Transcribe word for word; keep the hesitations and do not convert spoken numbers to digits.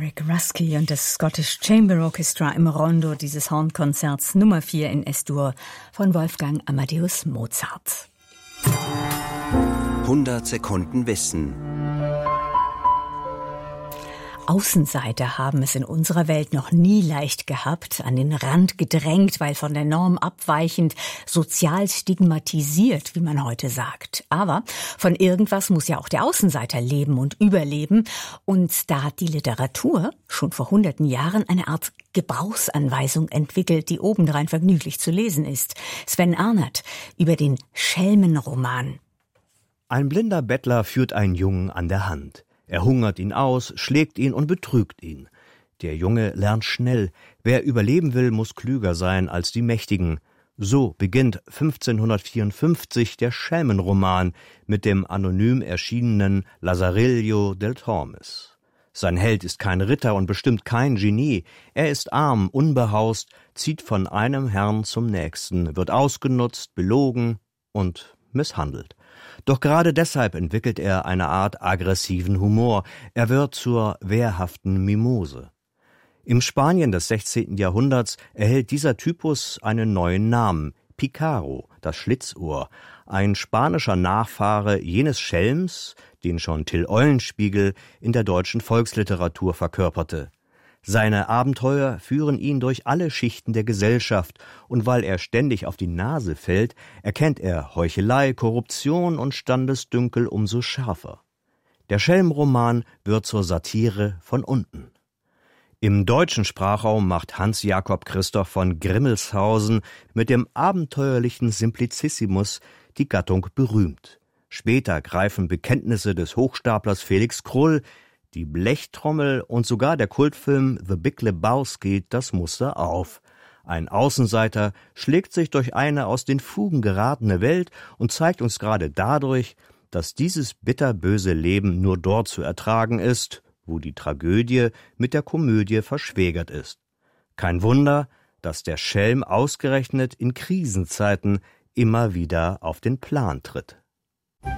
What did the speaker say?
Eric Rusky und das Scottish Chamber Orchestra im Rondo dieses Hornkonzerts Nummer vier in S-Dur von Wolfgang Amadeus Mozart. hundert Sekunden Wissen. Außenseiter haben es in unserer Welt noch nie leicht gehabt, an den Rand gedrängt, weil von der Norm abweichend, sozial stigmatisiert, wie man heute sagt. Aber von irgendwas muss ja auch der Außenseiter leben und überleben. Und da hat die Literatur schon vor hunderten Jahren eine Art Gebrauchsanweisung entwickelt, die obendrein vergnüglich zu lesen ist. Sven Arnert über den Schelmenroman. Ein blinder Bettler führt einen Jungen an der Hand. Er hungert ihn aus, schlägt ihn und betrügt ihn. Der Junge lernt schnell, wer überleben will, muss klüger sein als die Mächtigen. So beginnt fünfzehnhundertvierundfünfzig der Schelmenroman mit dem anonym erschienenen Lazarillo del Tormes. Sein Held ist kein Ritter und bestimmt kein Genie. Er ist arm, unbehaust, zieht von einem Herrn zum nächsten, wird ausgenutzt, belogen und misshandelt. Doch gerade deshalb entwickelt er eine Art aggressiven Humor. Er wird zur wehrhaften Mimose. Im Spanien des sechzehnten Jahrhunderts erhält dieser Typus einen neuen Namen: Picaro, das Schlitzohr, ein spanischer Nachfahre jenes Schelms, den schon Till Eulenspiegel in der deutschen Volksliteratur verkörperte. Seine Abenteuer führen ihn durch alle Schichten der Gesellschaft, und weil er ständig auf die Nase fällt, erkennt er Heuchelei, Korruption und Standesdünkel umso schärfer. Der Schelmenroman wird zur Satire von unten. Im deutschen Sprachraum macht Hans Jakob Christoph von Grimmelshausen mit dem abenteuerlichen Simplicissimus die Gattung berühmt. Später greifen Bekenntnisse des Hochstaplers Felix Krull, die Blechtrommel und sogar der Kultfilm The Big Lebowski das Muster auf. Ein Außenseiter schlägt sich durch eine aus den Fugen geratene Welt und zeigt uns gerade dadurch, dass dieses bitterböse Leben nur dort zu ertragen ist, wo die Tragödie mit der Komödie verschwägert ist. Kein Wunder, dass der Schelm ausgerechnet in Krisenzeiten immer wieder auf den Plan tritt.